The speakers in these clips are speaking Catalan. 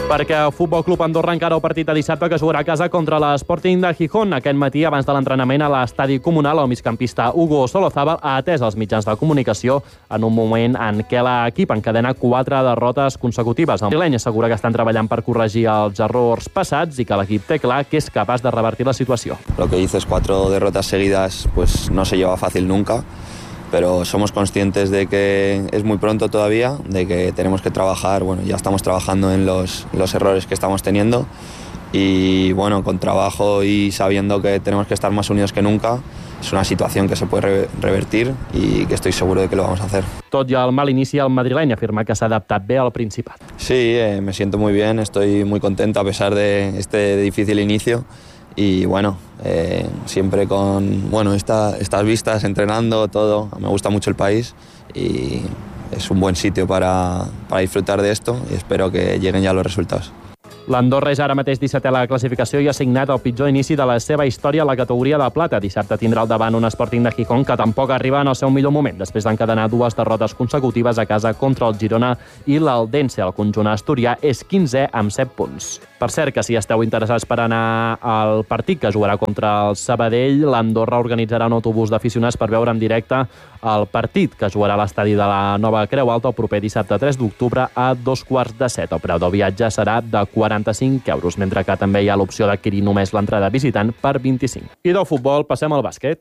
Perquè el Futbol Club Andorra encara el partit de dissabte que jugarà a casa contra l'Sporting de Gijón. Aquest matí, abans de l'entrenament a l'estadi comunal, el migcampista Hugo Solozábal ha atès els mitjans de comunicació en un moment en què l'equip encadena 4 derrotes consecutives. El madrileny assegura que estan treballant per corregir els errors passats i que l'equip té clar que és capaç de revertir la situació. Lo que dices, 4 derrotas seguidas, pues no se lleva fácil nunca. Pero somos conscientes de que es muy pronto todavía, de que tenemos que trabajar, bueno, ya estamos trabajando en los errores que estamos teniendo y bueno, con trabajo y sabiendo que tenemos que estar más unidos que nunca, es una situación que se puede revertir y que estoy seguro de que lo vamos a hacer. Tot i el mal inici, el madrileny afirma que s'ha adaptat bé al Principat. Sí, me siento muy bien, estoy muy contento a pesar de este difícil inicio. Y bueno, siempre con estas vistas, entrenando, todo. Me gusta mucho el país y es un buen sitio para disfrutar de esto y espero que lleguen ya los resultados. L'Andorra és ara mateix 17è a la classificació i ha signat el pitjor inici de la seva història a la categoria de plata. Dissabte tindrà al davant un Sporting de Gijón que tampoc arriba en el seu millor moment, després d'encadenar 2 derrotes consecutives a casa contra el Girona i l'Eldense. El conjunt asturià és 15è amb 7 punts. Per cert, que si esteu interessats per anar al partit que jugarà contra el Sabadell, l'Andorra organitzarà un autobús d'aficionats per veure en directe el partit que jugarà a l'estadi de la Nova Creu Alta el proper dissabte 3 d'octubre a 2:15. El preu del viatge serà de 45 euros, mentre que també hi ha l'opció d'adquirir només l'entrada visitant per 25. I del futbol passem al bàsquet.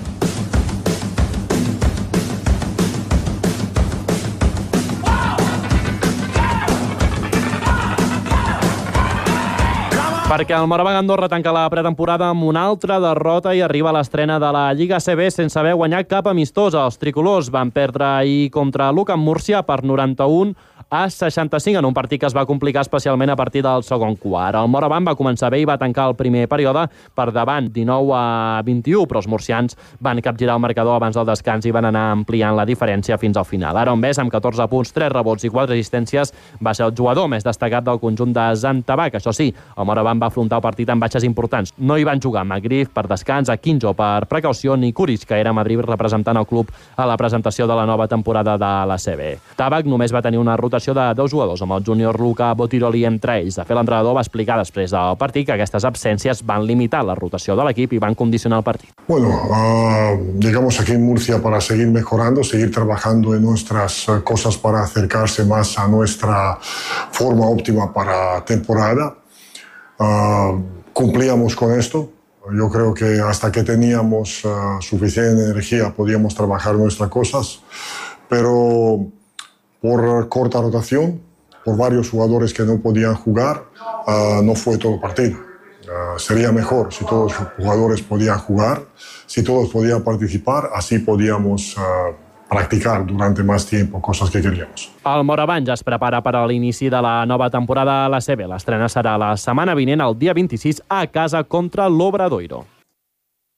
Perquè el Moraván Andorra tanca la pretemporada amb una altra derrota i arriba a l'estrena de la Lliga CB sense haver guanyat cap amistós. Els tricolors van perdre ahir contra l'UCAM Múrcia per 91-65 en un partit que es va complicar especialment a partir del segon quart. El Moraván va començar bé i va tancar el primer període per davant 19-21, però els murcians van capgirar el marcador abans del descans i van anar ampliant la diferència fins al final. Aaron Bess, amb 14 punts, 3 rebots i 4 assistències, va ser el jugador més destacat del conjunt de Sant Tabac. Això sí, el Moraván va afrontar el partit amb baixes importants. No hi van jugar Magrif per descans, Akinjo per precaució, ni Kuric, que era a Madrid representant el club a la presentació de la nova temporada de la CB. Tabac només va tenir una rotació de 2 jugadors, amb el júnior Luca Botiroli entre ells. De fet, l'entrenador va explicar després del partit que aquestes absències van limitar la rotació de l'equip i van condicionar el partit. Bueno, llegamos aquí en Murcia para seguir mejorando, seguir trabajando en nuestras cosas para acercarse más a nuestra forma óptima para temporada. Cumplíamos con esto. Yo creo que hasta que teníamos suficiente energía podíamos trabajar nuestras cosas, pero por corta rotación, por varios jugadores que no podían jugar, no fue todo el partido. Sería mejor si todos los jugadores podían jugar, si todos podían participar, así podíamos practicar durante más tiempo cosas que queríamos. El Moraván ja es prepara per a l'inici de la nova temporada a la CB. L'estrena serà la setmana vinent, el dia 26, a casa contra l'Obradoiro.